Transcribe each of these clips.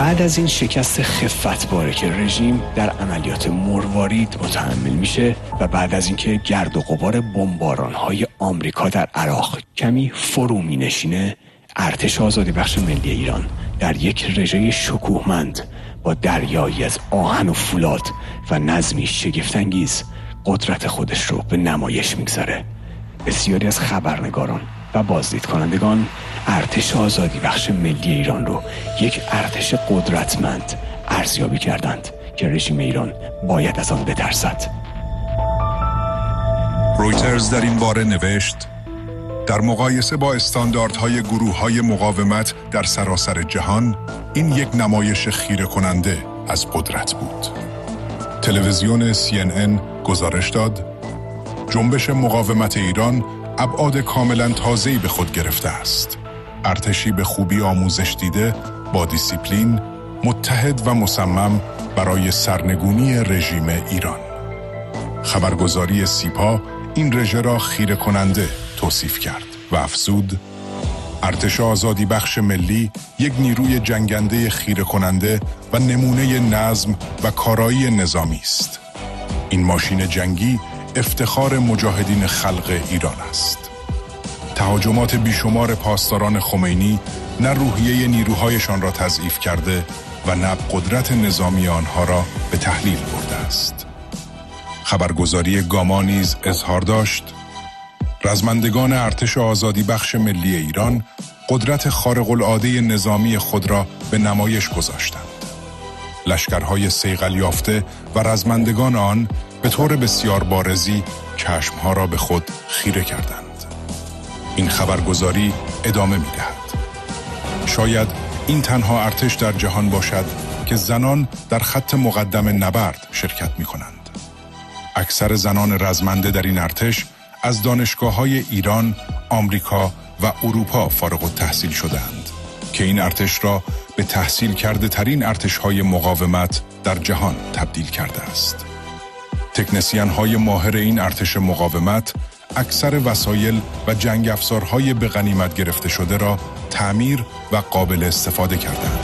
بعد از این شکست خفت‌باره که رژیم در عملیات مروارید متحمل میشه و بعد از اینکه گرد و غبار بمباران‌های آمریکا در عراق کمی فرو مینشینه، ارتش آزادی بخش ملی ایران در یک رژه شکوهمند با دریایی از آهن و فولاد و نظمی شگفت‌انگیز قدرت خودش رو به نمایش میگذاره. بسیاری از خبرنگاران و بازدید کنندگان ارتش آزادی بخش ملی ایران رو یک ارتش قدرتمند ارزیابی کردند که رژیم ایران باید از آن بترسد. رویترز در این باره نوشت: در مقایسه با استانداردهای گروه‌های مقاومت در سراسر جهان، این یک نمایش خیره کننده از قدرت بود. تلویزیون CNN گزارش داد: جنبش مقاومت ایران ابعاد کاملا تازه‌ای به خود گرفته است. ارتشی به خوبی آموزش دیده، با دیسیپلین، متحد و مصمم برای سرنگونی رژیم ایران. خبرگزاری سیپا این رژه را خیره کننده توصیف کرد و افزود: ارتش آزادی بخش ملی یک نیروی جنگنده خیره کننده و نمونه نظم و کارایی نظامی است. این ماشین جنگی افتخار مجاهدین خلق ایران است. تهاجمات بیشمار پاسداران خمینی نه روحیه نیروهایشان را تضعیف کرده و نه قدرت نظامی آنها را به تحلیل برده است. خبرگزاری گاما نیز اظهار داشت: رزمندگان ارتش آزادی بخش ملی ایران قدرت خارق العاده نظامی خود را به نمایش گذاشتند. لشکرهای صیقل یافته و رزمندگان آن به طور بسیار بارزی چشمها را به خود خیره کردند. این خبرگزاری ادامه می‌دهد: شاید این تنها ارتش در جهان باشد که زنان در خط مقدم نبرد شرکت می‌کنند. اکثر زنان رزمنده در این ارتش از دانشگاه‌های ایران، آمریکا و اروپا فارغ التحصیل شدند که این ارتش را به تحصیل کرده ترین ارتش‌های مقاومت در جهان تبدیل کرده است. تکنسین‌های ماهر این ارتش مقاومت اکثر وسایل و جنگ افزارهای به غنیمت گرفته شده را تعمیر و قابل استفاده کردند.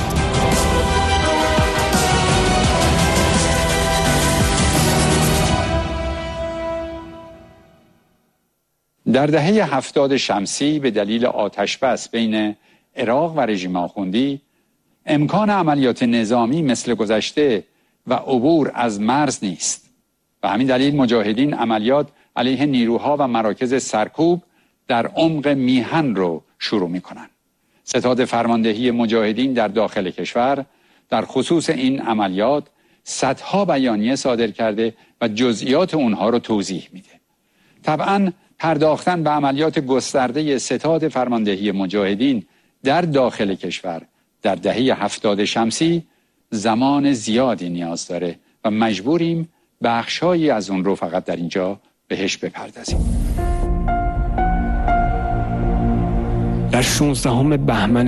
در دهه 70 شمسی به دلیل آتش‌بس بین عراق و رژیم آخوندی امکان عملیات نظامی مثل گذشته و عبور از مرز نیست و همین دلیل مجاهدین عملیات علیه نیروها و مراکز سرکوب در عمق میهن رو شروع می‌کنند. ستاد فرماندهی مجاهدین در داخل کشور در خصوص این عملیات صدها بیانیه صادر کرده و جزئیات اونها رو توضیح میده. طبعاً پرداختن به عملیات گسترده ستاد فرماندهی مجاهدین در داخل کشور در دهه 70 شمسی زمان زیادی نیاز داره و مجبوریم بخشایی از اون رو فقط در اینجا بهش بپردازیم. در 16 بهمن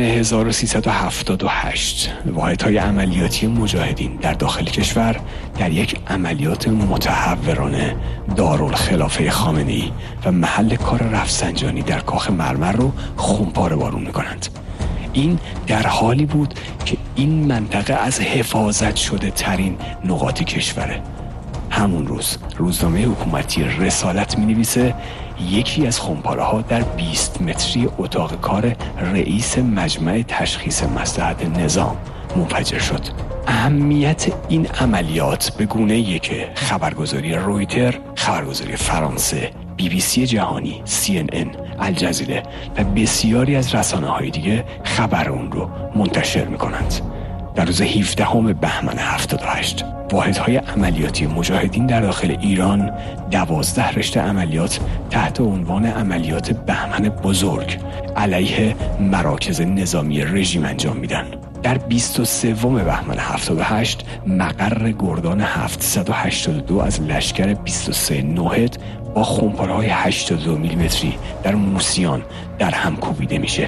1378 واحدهای عملیاتی مجاهدین در داخل کشور در یک عملیات متحورانه دارالخلافه خامنه‌ای و محل کار رفسنجانی در کاخ مرمر رو خونپاره بارون می‌کنند. این در حالی بود که این منطقه از حفاظت شده ترین نقاط کشوره. همون روز روزنامه حکومتی رسالت می‌نویسه یکی از خمپاره‌ها در 20 متری اتاق کار رئیس مجمع تشخیص مصلحت نظام منفجر شد. اهمیت این عملیات به گونه‌ایه که خبرگزاری رویتر، خبرگزاری فرانسه، BBC جهانی، CNN، الجزیره و بسیاری از رسانه‌های دیگه خبر اون رو منتشر می‌کنند. در روز 17 بهمن 78 واحدهای عملیاتی مجاهدین در داخل ایران 12 رشته عملیات تحت عنوان عملیات بهمن بزرگ علیه مراکز نظامی رژیم انجام میدن. در 23 بهمن 78 مقر گردان 782 از لشکر 23 نوحد با خمپاره‌های 82 میلیمتری در موسیان در هم کوبیده میشه.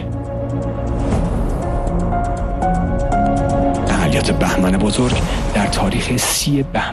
عملیات بهمن بزرگ در تاریخ 30 بهمن